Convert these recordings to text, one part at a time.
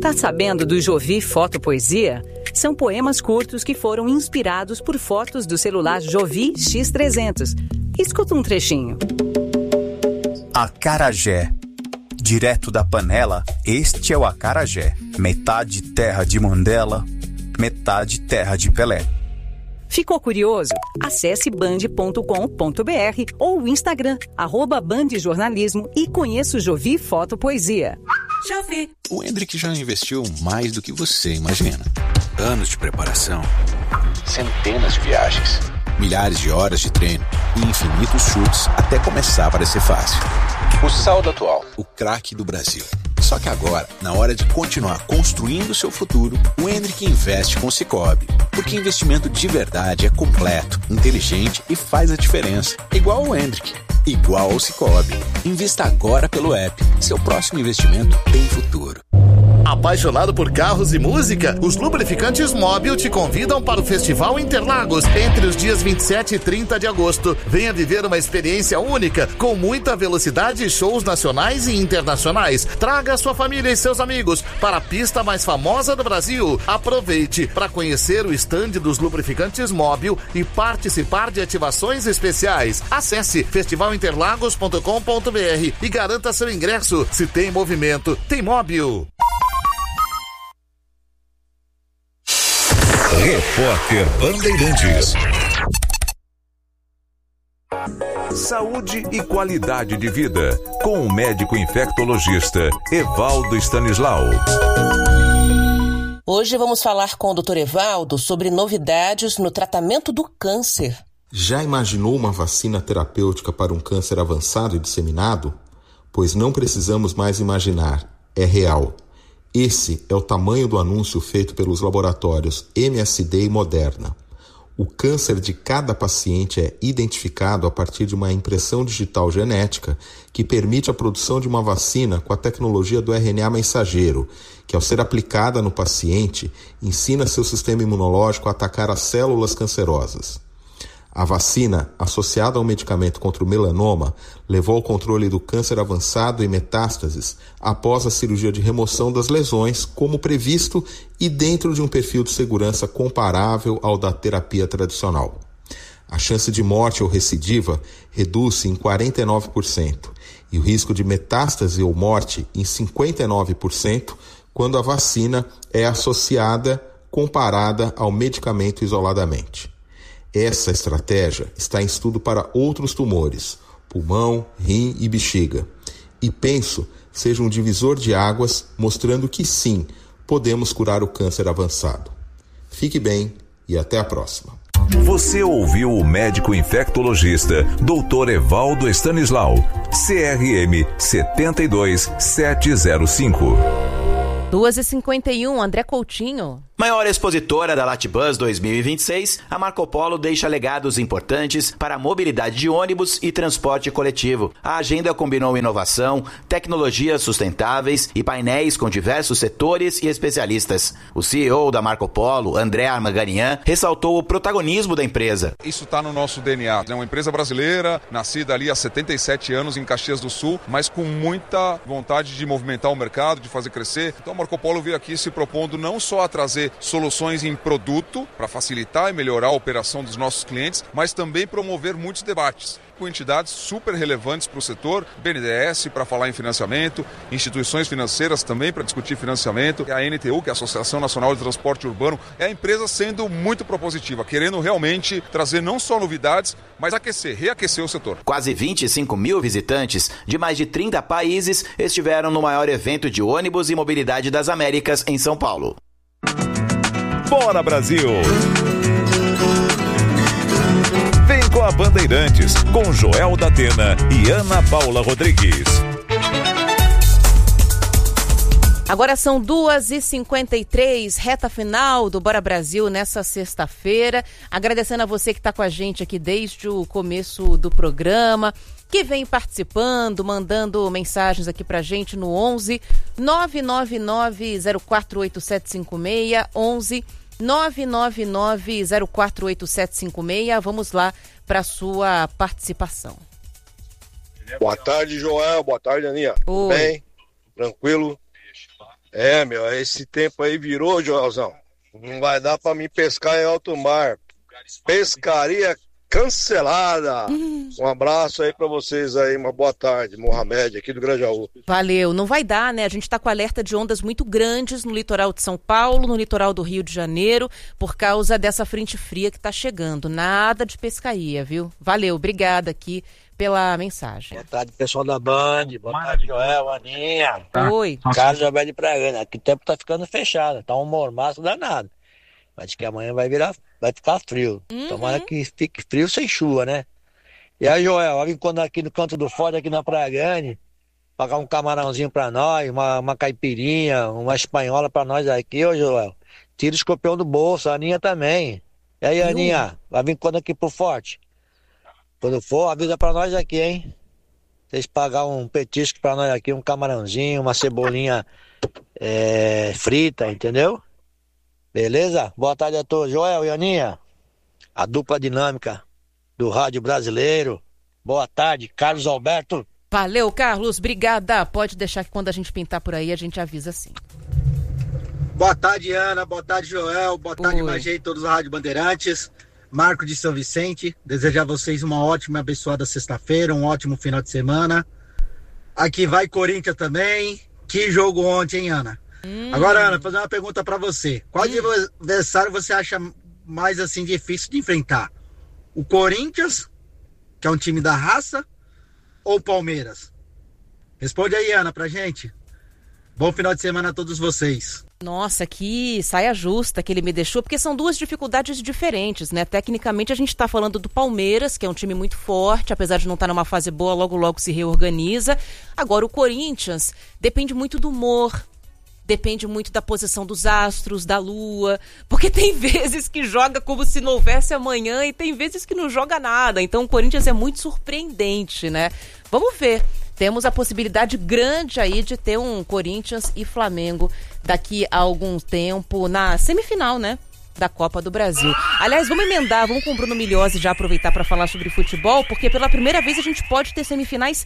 Tá sabendo do Jovi Fotopoesia? São poemas curtos que foram inspirados por fotos do celular Jovi X300. Escuta um trechinho. Acarajé. Direto da panela, este é o acarajé. Metade terra de Mandela, metade terra de Pelé. Ficou curioso? Acesse band.com.br ou o Instagram, @bandjornalismo e conheça o Jovi Fotopoesia. Jovi. O Hendrick já investiu mais do que você imagina. Anos de preparação, centenas de viagens, milhares de horas de treino e infinitos chutes até começar a parecer fácil. O saldo atual, o craque do Brasil. Só que agora, na hora de continuar construindo seu futuro, o Hendrick investe com o Sicoob. Porque investimento de verdade é completo, inteligente e faz a diferença. Igual o Hendrick, igual ao Sicoob. Invista agora pelo app. Seu próximo investimento tem futuro. Apaixonado por carros e música? Os Lubrificantes Móbil te convidam para o Festival Interlagos entre os dias 27 e 30 de agosto. Venha viver uma experiência única, com muita velocidade e shows nacionais e internacionais. Traga sua família e seus amigos para a pista mais famosa do Brasil. Aproveite para conhecer o estande dos Lubrificantes Móbil e participar de ativações especiais. Acesse festivalinterlagos.com.br e garanta seu ingresso. Se tem movimento, tem móvel. Repórter Bandeirantes. Saúde e qualidade de vida, com o médico infectologista Evaldo Stanislau. Hoje vamos falar com o Dr. Evaldo sobre novidades no tratamento do câncer. Já imaginou uma vacina terapêutica para um câncer avançado e disseminado? Pois não precisamos mais imaginar, é real. Esse é o tamanho do anúncio feito pelos laboratórios MSD e Moderna. O câncer de cada paciente é identificado a partir de uma impressão digital genética que permite a produção de uma vacina com a tecnologia do RNA mensageiro, que ao ser aplicada no paciente, ensina seu sistema imunológico a atacar as células cancerosas. A vacina, associada ao medicamento contra o melanoma, levou ao controle do câncer avançado e metástases após a cirurgia de remoção das lesões, como previsto e dentro de um perfil de segurança comparável ao da terapia tradicional. A chance de morte ou recidiva reduz-se em 49% e o risco de metástase ou morte em 59% quando a vacina é associada, comparada ao medicamento isoladamente. Essa estratégia está em estudo para outros tumores, pulmão, rim e bexiga. E penso seja um divisor de águas, mostrando que sim, podemos curar o câncer avançado. Fique bem e até a próxima. Você ouviu o médico infectologista Dr. Evaldo Stanislau, CRM 72705. 2h51, André Coutinho. Maior expositora da Latbus 2026, a Marco Polo deixa legados importantes para a mobilidade de ônibus e transporte coletivo. A agenda combinou inovação, tecnologias sustentáveis e painéis com diversos setores e especialistas. O CEO da Marco Polo, André Armaganian, ressaltou o protagonismo da empresa. Isso está no nosso DNA. É uma empresa brasileira, nascida ali há 77 anos em Caxias do Sul, mas com muita vontade de movimentar o mercado, de fazer crescer. Então a Marco Polo veio aqui se propondo não só a trazer soluções em produto para facilitar e melhorar a operação dos nossos clientes, mas também promover muitos debates com entidades super relevantes para o setor, BNDES para falar em financiamento, instituições financeiras também para discutir financiamento, a ANTU, que é a Associação Nacional de Transporte Urbano, é a empresa sendo muito propositiva, querendo realmente trazer não só novidades, mas reaquecer o setor. Quase 25 mil visitantes de mais de 30 países estiveram no maior evento de ônibus e mobilidade das Américas em São Paulo. Bora, Brasil! Vem com a Bandeirantes, com Joel da Atena e Ana Paula Rodrigues. Agora são 2h53, reta final do Bora Brasil nessa sexta-feira. Agradecendo a você que está com a gente aqui desde o começo do programa, que vem participando, mandando mensagens aqui pra gente no 11 999 048756, 11 999048756. Vamos lá para a sua participação. Boa tarde, Joel. Boa tarde, Aninha. Oi. Tudo bem? Tranquilo? Esse tempo aí virou, Joelzão. Não vai dar pra mim pescar em alto mar. Pescaria cancelada. Um abraço aí pra vocês aí, uma boa tarde. Mohamed, aqui do Grajaú. Valeu, não vai dar, né? A gente tá com alerta de ondas muito grandes no litoral de São Paulo, no litoral do Rio de Janeiro, por causa dessa frente fria que tá chegando. Nada de pescaria, viu? Valeu, obrigada aqui pela mensagem. Boa tarde, pessoal da Band. Boa tarde, Joel, Aninha. Oi. Carlos Alberto de Pragana. Aqui o tempo tá ficando fechado, tá um mormaço danado. Mas que amanhã vai ficar frio. Tomara que fique frio sem chuva, né? E aí, Joel, vai vir quando aqui no Canto do Forte, aqui na Praia Grande, pagar um camarãozinho pra nós, uma caipirinha, uma espanhola pra nós aqui, ô Joel. Tira o escorpião do bolso, a Aninha também. E aí, Aninha, vai vir quando aqui pro Forte? Quando for, avisa pra nós aqui, hein? Vocês pagar um petisco pra nós aqui, um camarãozinho, uma cebolinha frita, entendeu? Beleza? Boa tarde a todos. Joel e Aninha, a dupla dinâmica do rádio brasileiro. Boa tarde, Carlos Alberto. Valeu, Carlos. Obrigada. Pode deixar que quando a gente pintar por aí, a gente avisa sim. Boa tarde, Ana. Boa tarde, Joel. Boa tarde, Magé e todos da Rádio Bandeirantes. Marco de São Vicente. Desejar a vocês uma ótima e abençoada sexta-feira, um ótimo final de semana. Aqui vai Corinthians também. Que jogo ontem, hein, Ana? Agora, Ana, fazer uma pergunta pra você. Qual adversário você acha mais, assim, difícil de enfrentar? O Corinthians, que é um time da raça, ou o Palmeiras? Responde aí, Ana, pra gente. Bom final de semana a todos vocês. Nossa, que saia justa que ele me deixou, porque são duas dificuldades diferentes, né? Tecnicamente a gente tá falando do Palmeiras, que é um time muito forte, apesar de não estar numa fase boa, logo se reorganiza. Agora o Corinthians depende muito do humor, depende muito da posição dos astros, da lua, porque tem vezes que joga como se não houvesse amanhã e tem vezes que não joga nada. Então o Corinthians é muito surpreendente, né? Vamos ver. Temos a possibilidade grande aí de ter um Corinthians e Flamengo daqui a algum tempo na semifinal, né? Da Copa do Brasil. Aliás, vamos emendar, vamos com o Bruno Migliozzi já aproveitar para falar sobre futebol, porque pela primeira vez a gente pode ter semifinais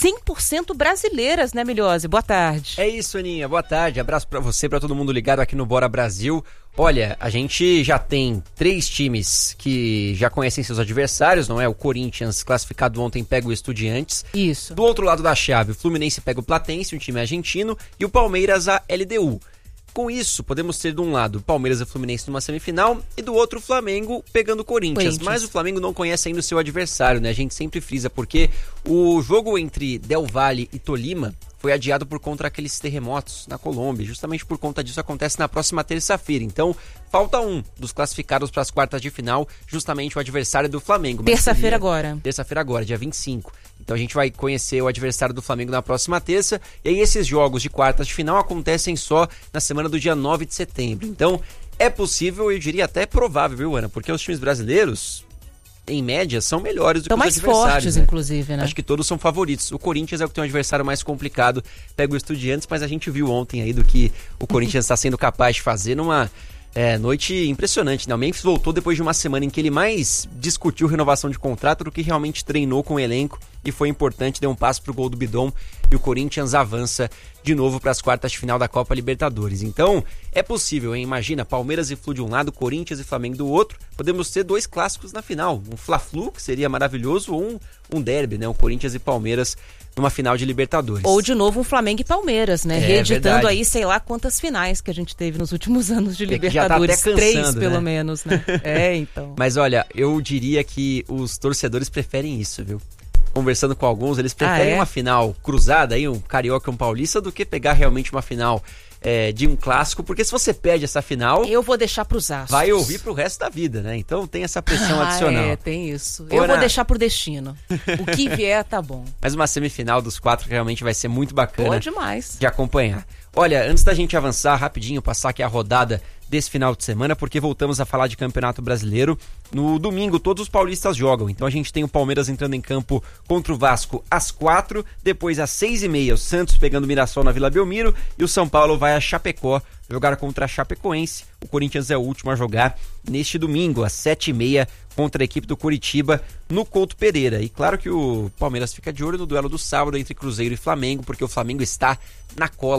100% brasileiras, né, Migliozzi? Boa tarde. É isso, Aninha. Boa tarde. Abraço para você, para todo mundo ligado aqui no Bora Brasil. Olha, a gente já tem 3 times que já conhecem seus adversários, não é? O Corinthians, classificado ontem, pega o Estudiantes. Isso. Do outro lado da chave, o Fluminense pega o Platense, um time argentino, e o Palmeiras, a LDU. Com isso, podemos ter de um lado Palmeiras e Fluminense numa semifinal e do outro o Flamengo pegando o Corinthians. Mas o Flamengo não conhece ainda o seu adversário, né? A gente sempre frisa, porque o jogo entre Del Valle e Tolima foi adiado por conta daqueles terremotos na Colômbia. Justamente por conta disso acontece na próxima terça-feira. Então, falta um dos classificados para as quartas de final, justamente o adversário do Flamengo. Terça-feira agora. Terça-feira agora, dia 25. Então a gente vai conhecer o adversário do Flamengo na próxima terça. E aí esses jogos de quartas de final acontecem só na semana do dia 9 de setembro. Então é possível, eu diria até provável, viu, Ana? Porque os times brasileiros, em média, são melhores do que os adversários. São mais fortes, né? Inclusive, né? Acho que todos são favoritos. O Corinthians é o que tem um adversário mais complicado. Pega o Estudiantes, mas a gente viu ontem aí do que o Corinthians está sendo capaz de fazer numa noite impressionante, né? O Memphis voltou depois de uma semana em que ele mais discutiu renovação de contrato do que realmente treinou com o elenco, e foi importante, deu um passo pro gol do Bidon, e o Corinthians avança de novo para as quartas de final da Copa Libertadores. Então, é possível, hein? Imagina, Palmeiras e Flu de um lado, Corinthians e Flamengo do outro, podemos ter 2 clássicos na final, um Fla-Flu, que seria maravilhoso, ou um derby, né? Um Corinthians e Palmeiras numa final de Libertadores. Ou de novo um Flamengo e Palmeiras, né? Reeditando verdade. Aí sei lá quantas finais que a gente teve nos últimos anos de Libertadores. Já tá até cansando, 3 pelo né? menos, né? Então. Mas olha, eu diria que os torcedores preferem isso, viu? Conversando com alguns, eles preferem uma final cruzada aí, um carioca e um paulista, do que pegar realmente uma final de um clássico, porque se você perde essa final... Eu vou deixar pros astros. Vai ouvir pro resto da vida, né? Então tem essa pressão adicional. Tem isso. Eu vou deixar pro destino. O que vier tá bom. Mas uma semifinal dos 4 que realmente vai ser muito bacana. Boa demais. De acompanhar. Olha, antes da gente avançar rapidinho, passar aqui a rodada desse final de semana, porque voltamos a falar de Campeonato Brasileiro. No domingo, todos os paulistas jogam. Então a gente tem o Palmeiras entrando em campo contra o Vasco às 4, depois às 6h30, o Santos pegando o Mirassol na Vila Belmiro, e o São Paulo vai a Chapecó jogar contra a Chapecoense. O Corinthians é o último a jogar neste domingo, às 7h30, contra a equipe do Curitiba, no Couto Pereira. E claro que o Palmeiras fica de olho no duelo do sábado entre Cruzeiro e Flamengo, porque o Flamengo está na cola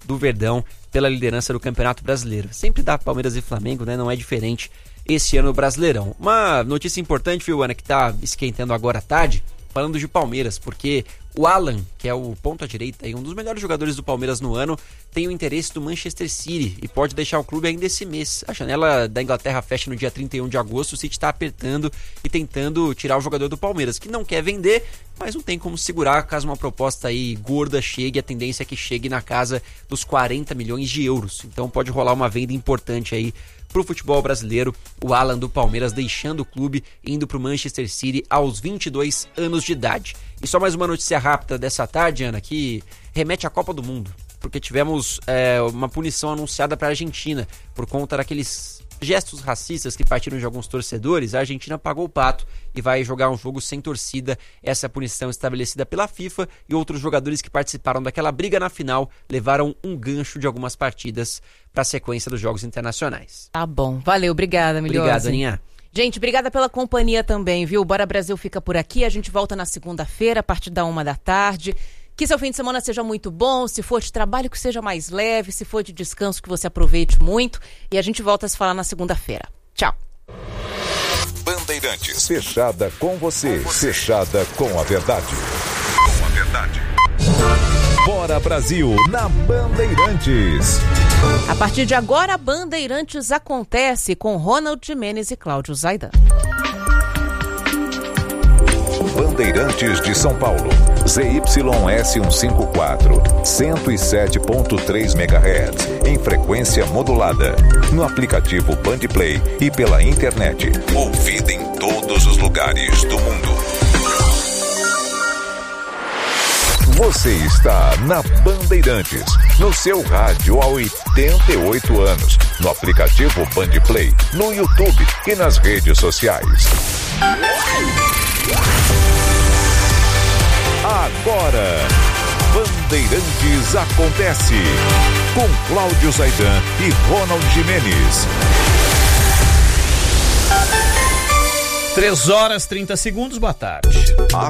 do Verdão pela liderança do Campeonato Brasileiro. Sempre dá Palmeiras e Flamengo, né? Não é diferente esse ano no Brasileirão. Uma notícia importante, viu, Ana, que tá esquentando agora à tarde, falando de Palmeiras, porque o Alan, que é o ponta-direita e um dos melhores jogadores do Palmeiras no ano, tem o interesse do Manchester City e pode deixar o clube ainda esse mês. A janela da Inglaterra fecha no dia 31 de agosto, o City está apertando e tentando tirar o jogador do Palmeiras, que não quer vender, mas não tem como segurar caso uma proposta aí gorda chegue. A tendência é que chegue na casa dos 40 milhões de euros. Então pode rolar uma venda importante aí pro futebol brasileiro, o Alan do Palmeiras deixando o clube, indo pro Manchester City aos 22 anos de idade. E só mais uma notícia rápida dessa tarde, Ana, que remete à Copa do Mundo, porque tivemos uma punição anunciada para a Argentina por conta daqueles gestos racistas que partiram de alguns torcedores. A Argentina pagou o pato e vai jogar um jogo sem torcida. Essa é a punição estabelecida pela FIFA, e outros jogadores que participaram daquela briga na final levaram um gancho de algumas partidas para a sequência dos jogos internacionais. Tá bom, valeu, obrigada, Milhose. Obrigado, Aninha. Gente, obrigada pela companhia também, viu? Bora Brasil fica por aqui, a gente volta na segunda-feira a partir da 13h. Que seu fim de semana seja muito bom, se for de trabalho que seja mais leve, se for de descanso que você aproveite muito, e a gente volta a se falar na segunda-feira. Tchau. Bandeirantes, fechada com você, fechada com a verdade. Com a verdade. Bora Brasil na Bandeirantes. A partir de agora, Bandeirantes acontece com Ronald Gimenez e Cláudio Zaidan. Bandeirantes de São Paulo, ZYS 154, 107.3 MHz, em frequência modulada, no aplicativo Bandplay e pela internet, ouvida em todos os lugares do mundo. Você está na Bandeirantes, no seu rádio há 88 anos, no aplicativo Bandplay, no YouTube e nas redes sociais. Agora, Bandeirantes acontece, com Cláudio Zaidan e Ronald Gimenez. 3h30, boa tarde.